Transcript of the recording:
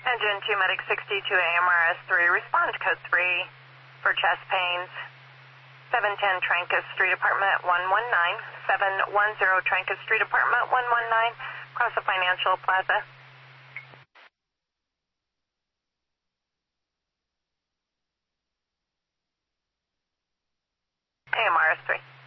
Engine 2 Medic 62 AMRS 3, respond to code 3 for chest pains. 710 Trancas Street Apartment 119. 710 Trancas Street Apartment 119, across the Financial Plaza. AMRS 3.